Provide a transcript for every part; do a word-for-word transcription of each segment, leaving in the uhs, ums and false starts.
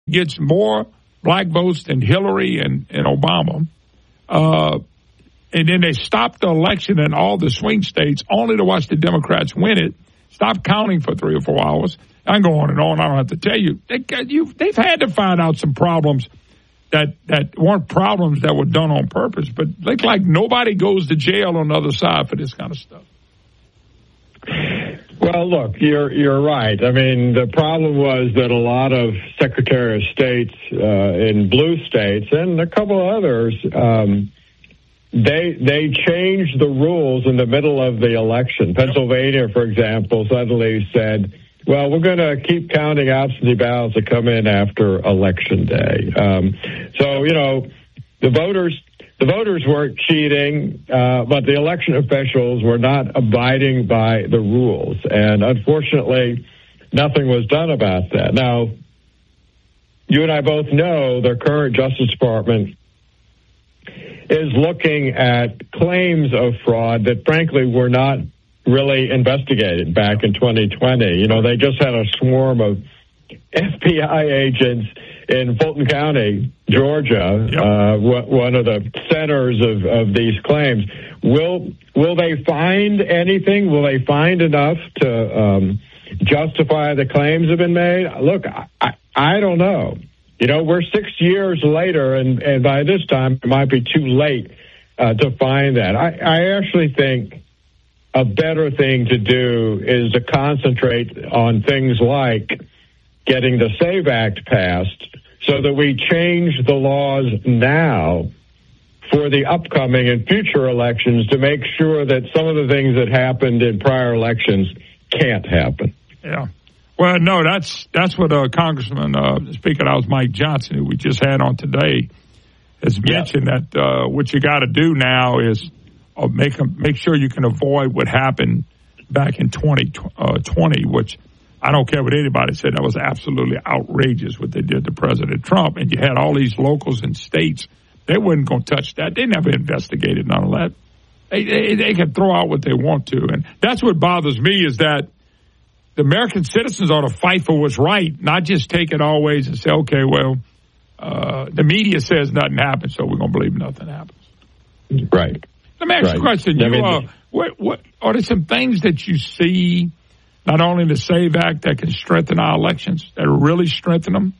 gets more black votes than Hillary and, and Obama. Uh, and then they stopped the election in all the swing states only to watch the Democrats win it, stop counting for three or four hours. I can go on and on. I don't have to tell you. They, you've, they've had to find out some problems that, that weren't problems that were done on purpose, but look like nobody goes to jail on the other side for this kind of stuff. Well, look, you're you're right. I mean, the problem was that a lot of Secretary of States uh, in blue states and a couple of others, um, they they changed the rules in the middle of the election. Pennsylvania, for example, suddenly said, well, we're going to keep counting absentee ballots that come in after Election Day. Um, so, you know, the voters... The voters weren't cheating, uh, but the election officials were not abiding by the rules. And unfortunately, nothing was done about that. Now, you and I both know the current Justice Department is looking at claims of fraud that, frankly, were not really investigated back in twenty twenty. You know, they just had a swarm of F B I agents in Fulton County, Georgia, yep. uh, one of the centers of, of these claims. Will will they find anything? Will they find enough to um, justify the claims have been made? Look, I, I don't know. You know, we're six years later, and, and by this time it might be too late uh, to find that. I, I actually think a better thing to do is to concentrate on things like getting the SAVE Act passed so that we change the laws now for the upcoming and future elections to make sure that some of the things that happened in prior elections can't happen. Yeah. Well, no, that's that's what uh, Congressman, uh, speaking of Mike Johnson, who we just had on today, has mentioned yeah. that uh, what you got to do now is uh, make make sure you can avoid what happened back in twenty twenty, which I don't care what anybody said. That was absolutely outrageous what they did to President Trump. And you had all these locals and states. They wasn't going to touch that. They never investigated none of that. They, they, they can throw out what they want to. And that's what bothers me is that the American citizens ought to fight for what's right, not just take it always and say, okay, well, uh, the media says nothing happened, so we're going to believe nothing happens. Right. Let me ask right. you a question. You, uh, what, what, are there some things that you see not only in the SAVE Act that can strengthen our elections, that really strengthen them?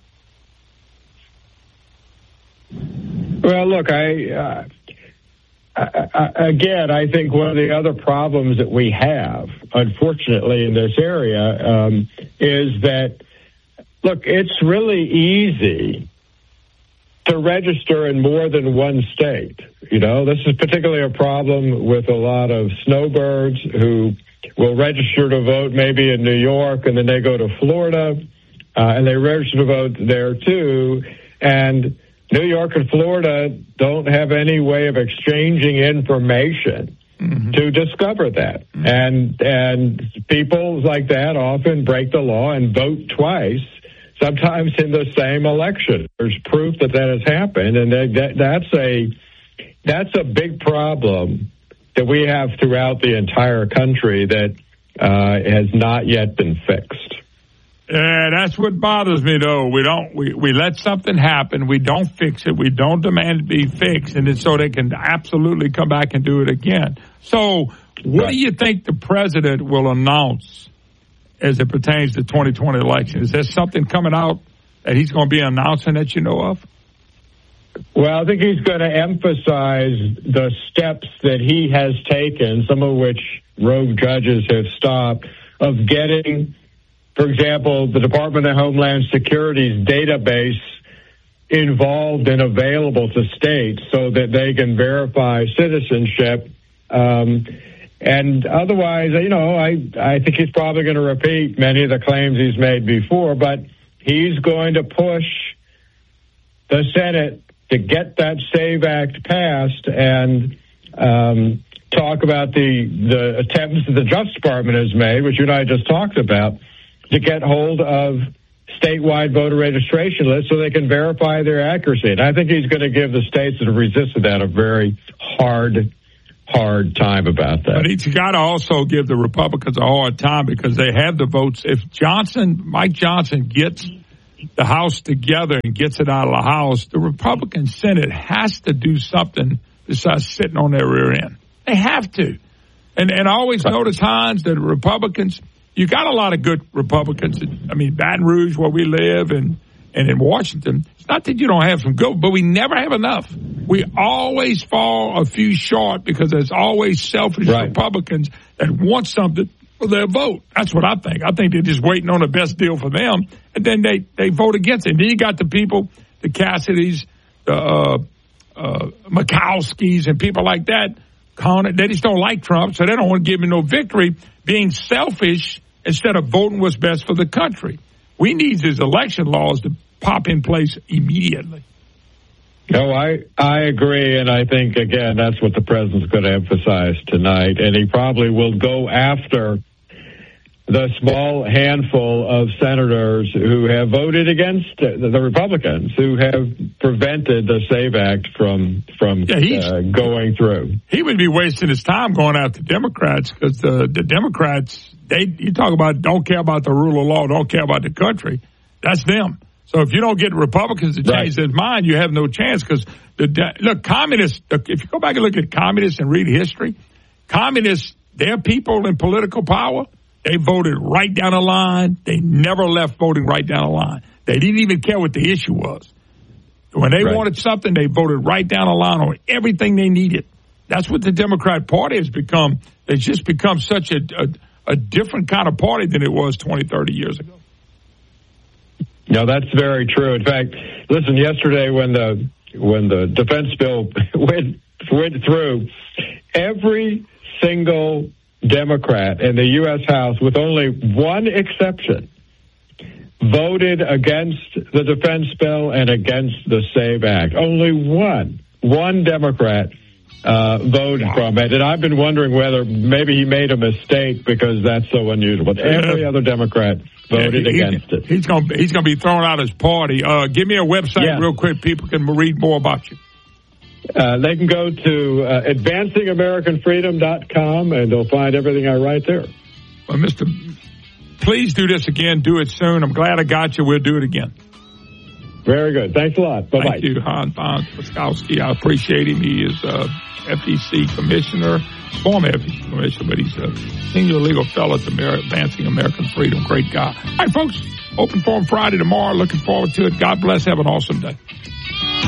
Well, look, I, uh, I, I again, I think one of the other problems that we have, unfortunately, in this area um, is that, look, it's really easy to register in more than one state. You know, this is particularly a problem with a lot of snowbirds who will register to vote maybe in New York, and then they go to Florida, uh, and they register to vote there too. And New York and Florida don't have any way of exchanging information mm-hmm. to discover that. Mm-hmm. And and people like that often break the law and vote twice, sometimes in the same election. There's proof that that has happened, and that, that, that's a that's a big problem that we have throughout the entire country that uh, has not yet been fixed. Yeah, that's what bothers me, though. We don't we, we let something happen, we don't fix it, we don't demand it be fixed, and then so they can absolutely come back and do it again. So, what right. do you think the president will announce as it pertains to the twenty twenty election? Is there something coming out that he's going to be announcing that you know of? Well, I think he's going to emphasize the steps that he has taken, some of which rogue judges have stopped, of getting, for example, the Department of Homeland Security's database involved and available to states so that they can verify citizenship. Um, and otherwise, you know, I, I think he's probably going to repeat many of the claims he's made before, but he's going to push the Senate to get that SAVE Act passed and um, talk about the, the attempts that the Justice Department has made, which you and I just talked about, to get hold of statewide voter registration lists so they can verify their accuracy. And I think he's going to give the states that have resisted that a very hard, hard time about that. But he's got to also give the Republicans a hard time because they have the votes. If Johnson, Mike Johnson gets the House together and gets it out of the House, the Republican Senate has to do something besides sitting on their rear end. They have to. And and I always notice, Hans, that Republicans, you got a lot of good Republicans. I mean, Baton Rouge, where we live, and, and in Washington. It's not that you don't have some good, but we never have enough. We always fall a few short because there's always selfish right. Republicans that want something for their vote. That's what I think. I think they're just waiting on the best deal for them, and then they, they vote against it. And then you got the people, the Cassidys, the uh, uh, Murkowskis, and people like that. They just don't like Trump, so they don't want to give him no victory, being selfish instead of voting what's best for the country. We need these election laws to pop in place immediately. No, I, I agree, and I think, again, that's what the president's going to emphasize tonight, and he probably will go after the small handful of senators who have voted against the Republicans, who have prevented the SAVE Act from from yeah, uh, going through. He would be wasting his time going after Democrats because the, the Democrats, they you talk about don't care about the rule of law, don't care about the country. That's them. So if you don't get Republicans to change right. their mind, you have no chance because, the look, communists, if you go back and look at communists and read history, communists, their people in political power, they voted right down the line. They never left voting right down the line. They didn't even care what the issue was. When they right. wanted something, they voted right down the line on everything they needed. That's what the Democrat Party has become. It's just become such a, a, a different kind of party than it was twenty, thirty years ago. No, that's very true. In fact, listen, yesterday when the when the defense bill went went through, every single Democrat in the U S House, with only one exception, voted against the defense bill and against the SAVE Act. Only one, one Democrat uh, voted from it. And I've been wondering whether maybe he made a mistake because that's so unusual. But every other Democrat voted yeah, he, against it. He's going he's going to be thrown out his party. Uh, give me a website yeah. real quick. People can read more about you. Uh, they can go to uh, advancing american freedom dot com, and they'll find everything I write there. Well, Mister Please do this again. Do it soon. I'm glad I got you. We'll do it again. Very good. Thanks a lot. Bye-bye. Thank you, Hans von Spakovsky. I appreciate him. He is uh, F E C commissioner, former F E C commissioner, but he's a senior legal fellow at Advancing American Freedom. Great guy. All right, folks. Open Forum Friday tomorrow. Looking forward to it. God bless. Have an awesome day.